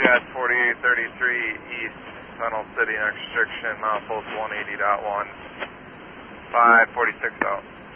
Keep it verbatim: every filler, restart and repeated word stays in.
Jet forty-eight thirty-three East, Tunnel City, next restriction, milepost one eighty point one, five forty-six out.